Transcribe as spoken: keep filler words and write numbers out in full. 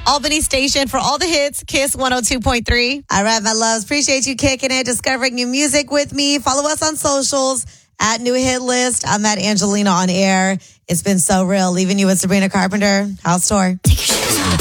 Albany station for all the hits, Kiss one oh two point three. All right, my loves. Appreciate you kicking it, discovering new music with me. Follow us on socials at New Hit List. I'm at Angelina on air. It's been so real. Leaving you with Sabrina Carpenter. House tour. Take your